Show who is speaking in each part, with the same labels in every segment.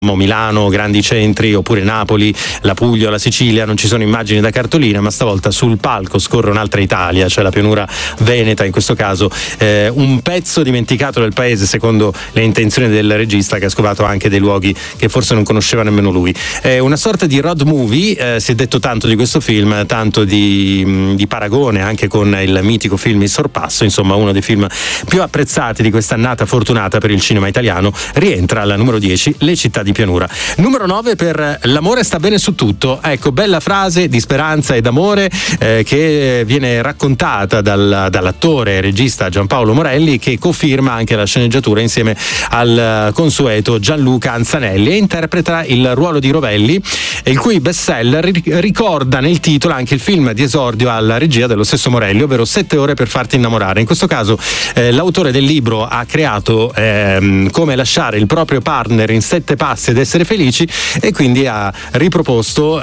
Speaker 1: Milano, grandi centri, oppure Napoli, la Puglia, la Sicilia, non ci sono immagini da cartolina, ma stavolta sul palco scorre un'altra Italia, cioè la pianura veneta in questo caso, un pezzo dimenticato del paese secondo le intenzioni del regista, che ha scovato anche dei luoghi che forse non conosceva nemmeno lui. Una sorta di road movie, si è detto tanto di questo film, tanto di paragone anche con il mitico film Il Sorpasso, insomma uno dei film più apprezzati di quest'annata fortunata per il cinema italiano. Rientra alla numero 10 Le città di pianura. Numero 9 per L'amore sta bene su tutto. Ecco, bella frase di speranza ed amore che viene raccontata dall'attore e regista Giampaolo Morelli, che cofirma anche la sceneggiatura insieme al consueto Gianluca Anzanelli e interpreta il ruolo di Rovelli, il cui bestseller ricorda nel titolo anche il film di esordio alla regia dello stesso Morelli, ovvero 7 ore per farti innamorare. In questo caso l'autore del libro ha creato come lasciare il proprio partner in 7 passi ed essere felici, e quindi ha riproposto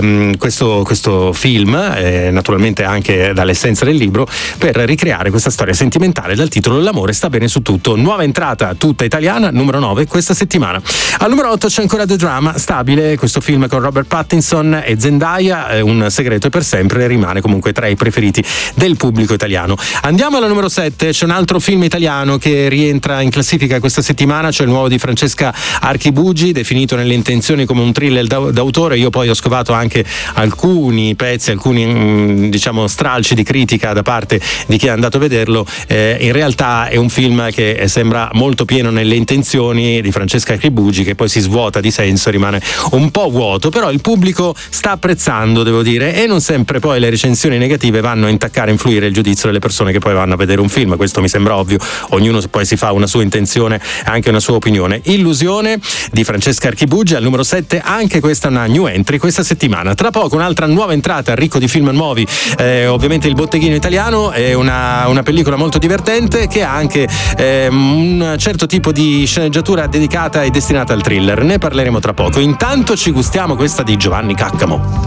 Speaker 1: questo film, naturalmente anche dall'essenza del libro, per ricreare questa storia sentimentale dal titolo L'amore sta bene su tutto. Nuova entrata tutta italiana, numero 9 questa settimana. Al numero 8 c'è ancora The Drama, stabile questo film con Robert Pattinson e Zendaya, Un segreto è per sempre, rimane comunque tra i preferiti del pubblico italiano. Andiamo alla numero 7, c'è un altro film italiano che rientra in classifica questa settimana, cioè il nuovo di Francesca Archibugi, definito nelle intenzioni come un thriller d'autore. Io poi ho scovato anche alcuni pezzi, alcuni diciamo stralci di critica da parte di chi è andato a vederlo. In realtà è un film che sembra molto pieno nelle intenzioni di Francesca Archibugi, che poi si svuota di senso, rimane un po' vuoto, però il pubblico sta apprezzando, devo dire, e non sempre poi le recensioni negative vanno a intaccare, influire il giudizio delle persone che poi vanno a vedere un film. Questo mi sembra ovvio, ognuno poi si fa una sua intenzione, anche una sua opinione. Illusione di Francesca Archibugi al numero 7, anche questa è una new entry questa settimana. Tra poco un'altra nuova entrata, ricco di film nuovi, ovviamente Il botteghino italiano è una pellicola molto divertente che ha anche un certo tipo di sceneggiatura dedicata e destinata al thriller. Ne parleremo tra poco. Intanto ci gustiamo questa di Giovanni Caccamo.